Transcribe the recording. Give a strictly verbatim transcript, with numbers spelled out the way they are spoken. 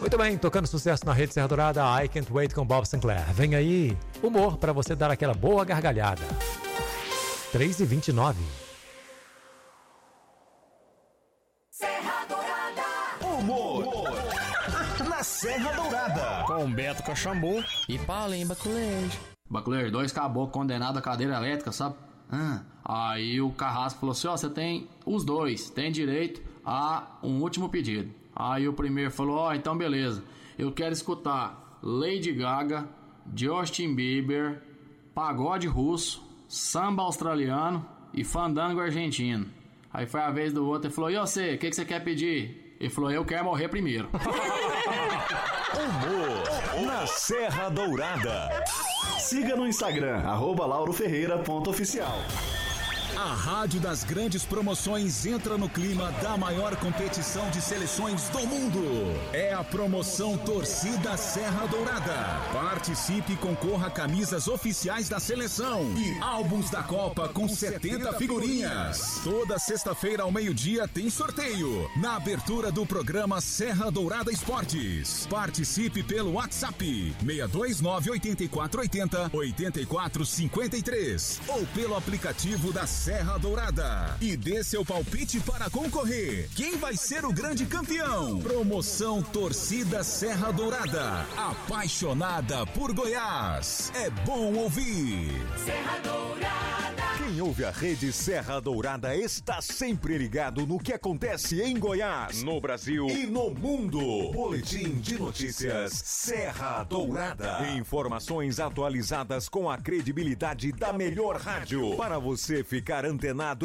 Muito bem, tocando sucesso na Rede Serra Dourada, I Can't Wait com Bob Sinclair. Vem aí, humor para você dar aquela boa gargalhada. três e vinte e nove. Serra Dourada. Humor na Serra Dourada. Com Beto Cachambu e Paulinho Baculejo. Baculejo, dois caboclos condenados à cadeira elétrica, sabe? Ah, aí o Carrasco falou assim, ó, você tem os dois, tem direito a um último pedido. Aí o primeiro falou, ó, então beleza, eu quero escutar Lady Gaga, Justin Bieber, pagode russo, samba australiano e fandango argentino. Aí foi a vez do outro, ele falou, e você, o que, que você quer pedir? Ele falou, eu quero morrer primeiro. Humor na Serra Dourada. Siga no Instagram, arroba lauro ferreira ponto oficial. A Rádio das Grandes Promoções entra no clima da maior competição de seleções do mundo. É a promoção Torcida Serra Dourada. Participe e concorra a camisas oficiais da seleção e álbuns da Copa com setenta figurinhas. Toda sexta-feira ao meio-dia tem sorteio na abertura do programa Serra Dourada Esportes. Participe pelo WhatsApp seis dois nove oito quatro oito zero oito quatro cinco três ou pelo aplicativo da Serra Dourada e dê seu palpite para concorrer. Quem vai ser o grande campeão? Promoção Torcida Serra Dourada, apaixonada por Goiás. É bom ouvir. Serra Dourada. Quem ouve a Rede Serra Dourada está sempre ligado no que acontece em Goiás, no Brasil e no mundo. Boletim de notícias Serra Dourada. Informações atualizadas com a credibilidade da melhor rádio para você ficar antenado